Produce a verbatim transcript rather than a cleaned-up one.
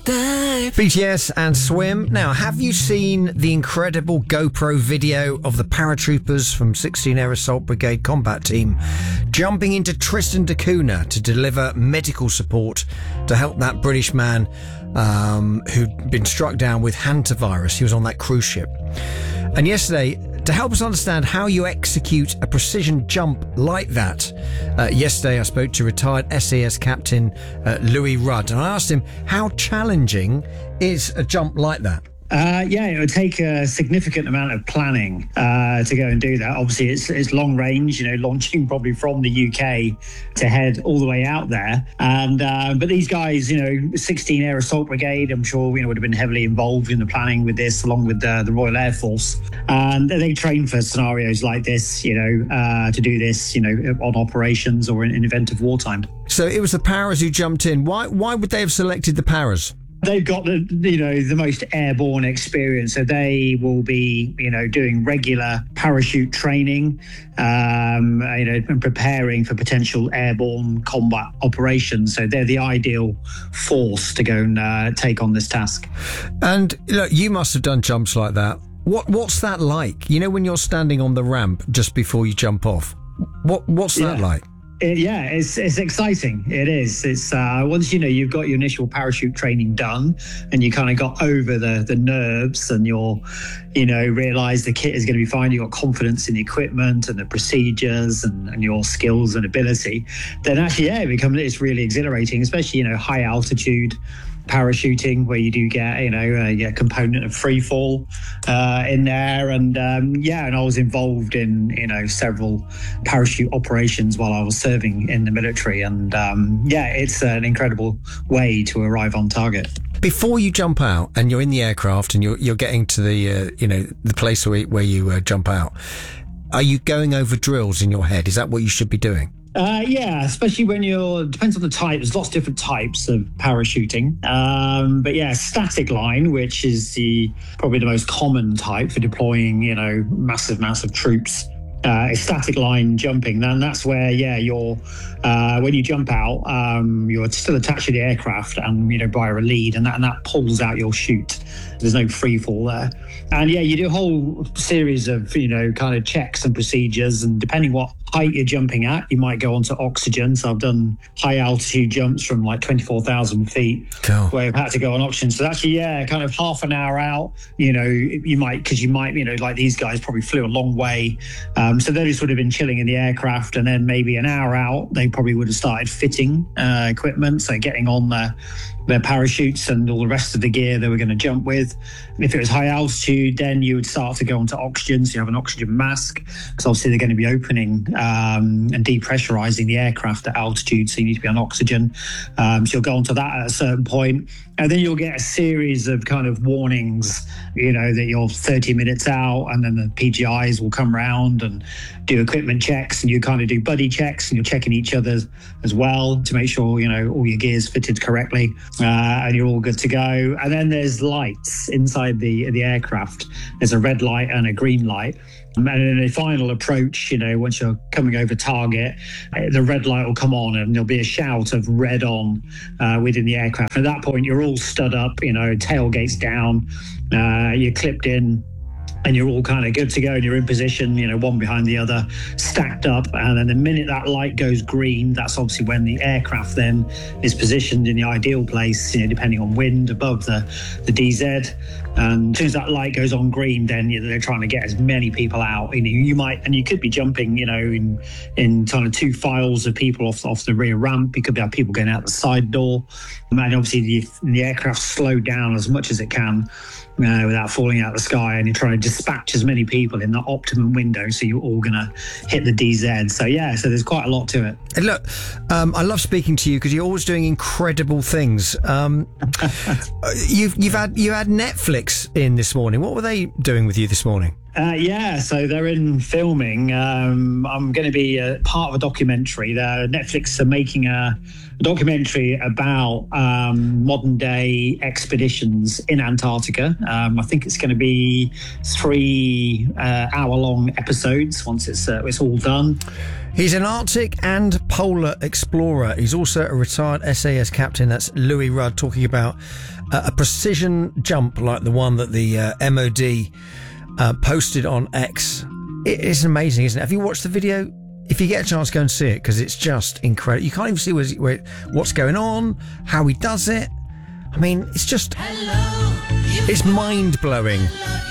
dive. B T S and Swim. Now, have you seen the incredible GoPro video of the paratroopers from sixteen Air Assault Brigade Combat Team jumping into Tristan da Cunha to deliver medical support to help that British man um, who'd been struck down with hantavirus? He was on that cruise ship. And yesterday, to help us understand how you execute a precision jump like that, uh, yesterday I spoke to retired S A S captain uh, Louis Rudd, and I asked him how challenging is a jump like that. Uh, yeah, it would take a significant amount of planning uh, to go and do that. Obviously, it's, it's long range, you know, launching probably from the U K to head all the way out there. And uh, but these guys, you know, sixteen Air Assault Brigade, I'm sure, you know, would have been heavily involved in the planning with this, along with uh, the Royal Air Force. And they train for scenarios like this, you know, uh, to do this, you know, on operations or in, in event of wartime. So it was the Paras who jumped in. Why? Why would they have selected the Paras? They've got the, you know, the most airborne experience, so they will be, you know, doing regular parachute training, um, you know, and preparing for potential airborne combat operations. So they're the ideal force to go and uh, take on this task. And look, you must have done jumps like that. What What's that like? You know, when you're standing on the ramp just before you jump off. What What's that yeah. like? It, yeah, it's it's exciting. It is. It's uh, once you know you've got your initial parachute training done, and you kind of got over the the nerves, and you're, you know, realise the kit is going to be fine. You have got confidence in the equipment and the procedures and, and your skills and ability. Then actually, yeah, it becomes it's really exhilarating, especially, you know, high altitude parachuting, where you do get, you know, a, a component of free fall uh, in there. And um, yeah, and I was involved in, you know, several parachute operations while I was serving in the military. And um, yeah, it's an incredible way to arrive on target. Before you jump out and you're in the aircraft and you're, you're getting to the, uh, you know, the place where, where you uh, jump out, are you going over drills in your head? Is that what you should be doing? Uh, yeah, especially when you're, depends on the type. There's lots of different types of parachuting. Um, but yeah, static line, which is the probably the most common type for deploying, you know, massive, massive troops. Uh, static line jumping, then that's where, yeah, you're, uh, when you jump out, um, you're still attached to the aircraft and, you know, by a lead, and that, and that pulls out your chute. There's no free fall there. And yeah, you do a whole series of, you know, kind of checks and procedures, and depending what height you're jumping at, you might go onto oxygen. So I've done high altitude jumps from like twenty-four thousand feet, cool, where I've had to go on oxygen. So actually, yeah, kind of half an hour out, you know, you might, because you might, you know, like these guys probably flew a long way. Um, so they've sort of been chilling in the aircraft, and then maybe an hour out, they probably would have started fitting uh, equipment. So getting on their, their parachutes and all the rest of the gear they were going to jump with. If it was high altitude, then you would start to go onto oxygen. So you have an oxygen mask, because obviously they're going to be opening um, and depressurizing the aircraft at altitude. So you need to be on oxygen. Um, so you'll go onto that at a certain point. And then you'll get a series of kind of warnings, you know, that you're thirty minutes out, and then the P G Is will come around and do equipment checks, and you kind of do buddy checks, and you're checking each other as well to make sure, you know, all your gear's fitted correctly, uh, and you're all good to go. And then there's lights inside the, the aircraft. There's a red light and a green light. And in the final approach, you know, once you're coming over target, the red light will come on and there'll be a shout of red on uh, within the aircraft. At that point, you're all stood up, you know, tailgates down, uh, you're clipped in, and you're all kind of good to go, and you're in position, you know, one behind the other, stacked up. And then the minute that light goes green, that's obviously when the aircraft then is positioned in the ideal place, you know, depending on wind above the, the D Z. And as soon as that light goes on green, then you know, they're trying to get as many people out. You know, you might, and you could be jumping, you know, in in kind of two files of people off off the rear ramp. You could have people going out the side door, and obviously the the aircraft slowed down as much as it can uh, without falling out of the sky. And you're trying to dispatch as many people in that optimum window, so you're all going to hit the D Z. So yeah, so there's quite a lot to it. And look, um, I love speaking to you because you're always doing incredible things. Um, you've you've had you had Netflix in this morning. What were they doing with you this morning? Uh, yeah, so they're in filming. Um, I'm going to be a part of a documentary. They're, Netflix are making a, a documentary about um, modern day expeditions in Antarctica. Um, I think it's going to be three uh, hour long episodes once it's uh, it's all done. He's an Arctic and polar explorer. He's also a retired S A S captain. That's Louis Rudd, talking about uh, a precision jump like the one that the uh, M O D uh, posted on X. It is amazing, isn't it? Have you watched the video? If you get a chance, go and see it, because it's just incredible. You can't even see where, where, what's going on, how he does it. I mean, it's just, it's mind-blowing.